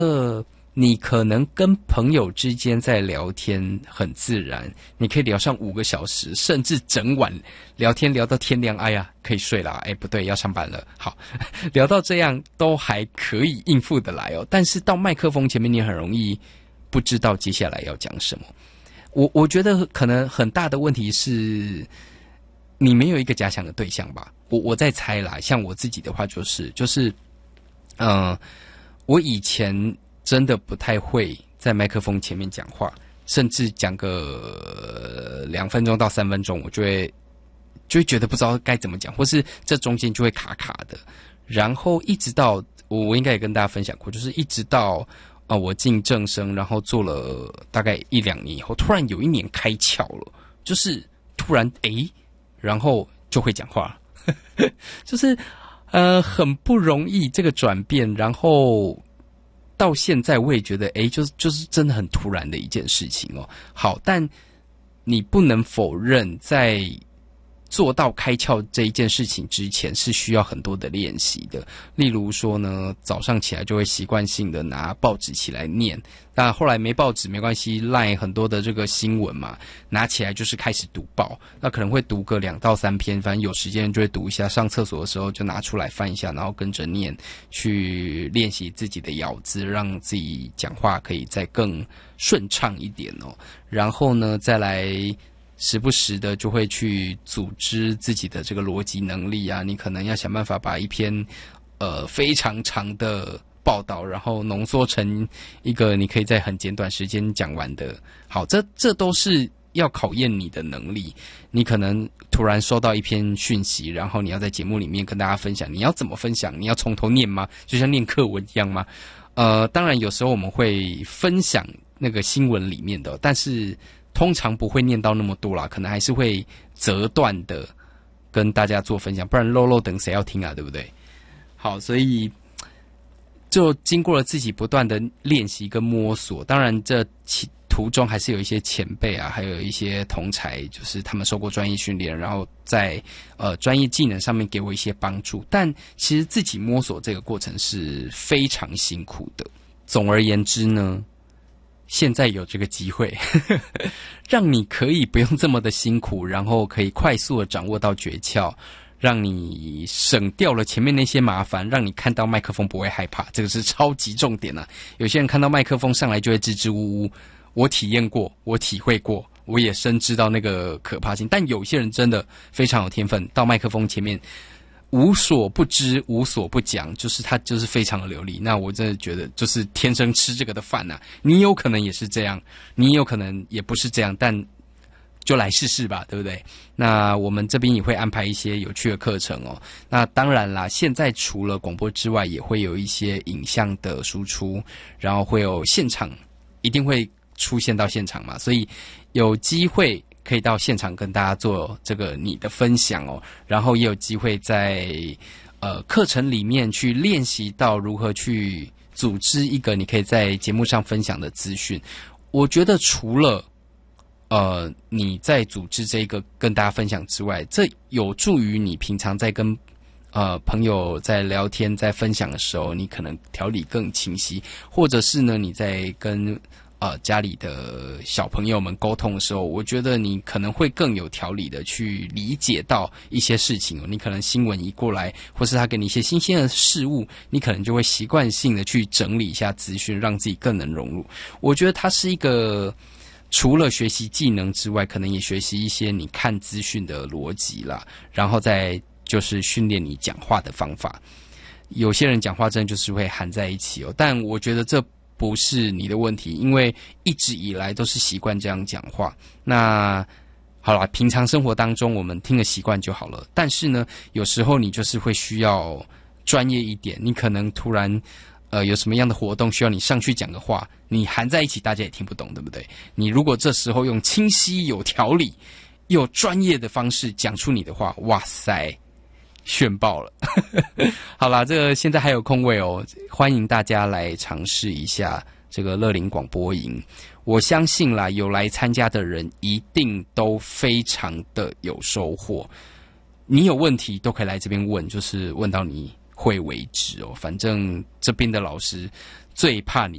你可能跟朋友之间在聊天很自然，你可以聊上5个小时，甚至整晚聊天聊到天亮。哎呀，可以睡了，不对，要上班了。好，聊到这样都还可以应付得来哦。但是到麦克风前面，你很容易不知道接下来要讲什么。我觉得可能很大的问题是，你没有一个假想的对象吧？我在猜啦。像我自己的话，我以前真的不太会在麦克风前面讲话，甚至讲个2分钟到3分钟，我就会觉得不知道该怎么讲，或是这中间就会卡卡的。然后一直到我应该也跟大家分享过，就是一直到我进正声，然后做了大概1-2年以后，突然有一年开窍了，就是突然然后就会讲话就是很不容易这个转变，然后到现在我也觉得就是真的很突然的一件事情哦。好，但你不能否认，在做到开窍这一件事情之前是需要很多的练习的。例如说呢，早上起来就会习惯性的拿报纸起来念，但后来没报纸没关系，LINE 很多的这个新闻嘛，拿起来就是开始读报，那可能会读个2到3篇，反正有时间就会读一下，上厕所的时候就拿出来翻一下，然后跟着念，去练习自己的咬字，让自己讲话可以再更顺畅一点哦。然后呢，再来时不时的就会去组织自己的这个逻辑能力啊，你可能要想办法把一篇非常长的报道，然后浓缩成一个你可以在很简短时间讲完的。好，这都是要考验你的能力。你可能突然收到一篇讯息，然后你要在节目里面跟大家分享，你要怎么分享？你要从头念吗？就像念课文一样吗？当然有时候我们会分享那个新闻里面的，但是通常不会念到那么多啦，可能还是会择段的跟大家做分享，不然漏等谁要听啊，对不对？好，所以就经过了自己不断的练习跟摸索，当然这途中还是有一些前辈啊，还有一些同才，就是他们受过专业训练，然后在专业技能上面给我一些帮助，但其实自己摸索这个过程是非常辛苦的。总而言之呢，现在有这个机会让你可以不用这么的辛苦，然后可以快速的掌握到诀窍，让你省掉了前面那些麻烦，让你看到麦克风不会害怕，这个是超级重点啊。有些人看到麦克风上来就会支支吾吾，我体验过，我体会过，我也深知到那个可怕性，但有些人真的非常有天分，到麦克风前面无所不知无所不讲，就是他就是非常的流利。那我真的觉得就是天生吃这个的饭啊，你有可能也是这样，你有可能也不是这样，但就来试试吧，对不对？那我们这边也会安排一些有趣的课程哦。那当然啦，现在除了广播之外，也会有一些影像的输出，然后会有现场，一定会出现到现场嘛，所以有机会可以到现场跟大家做这个你的分享哦，然后也有机会在课程里面去练习到如何去组织一个你可以在节目上分享的资讯。我觉得除了你在组织这个跟大家分享之外，这有助于你平常在跟朋友在聊天在分享的时候，你可能条理更清晰，或者是呢你在跟家里的小朋友们沟通的时候，我觉得你可能会更有条理的去理解到一些事情哦。你可能新闻一过来，或是他给你一些新鲜的事物，你可能就会习惯性的去整理一下资讯，让自己更能融入。我觉得它是一个除了学习技能之外，可能也学习一些你看资讯的逻辑啦，然后再就是训练你讲话的方法。有些人讲话真的就是会含在一起哦，但我觉得这不是你的问题，因为一直以来都是习惯这样讲话。那好啦，平常生活当中我们听了习惯就好了。但是呢，有时候你就是会需要专业一点，你可能突然有什么样的活动需要你上去讲个话，你含在一起大家也听不懂，对不对？你如果这时候用清晰有条理又专业的方式讲出你的话，哇塞，炫爆了好啦，这个现在还有空位哦，欢迎大家来尝试一下这个乐龄广播营。我相信啦，有来参加的人一定都非常的有收获。你有问题都可以来这边问，就是问到你会为止哦。反正这边的老师最怕你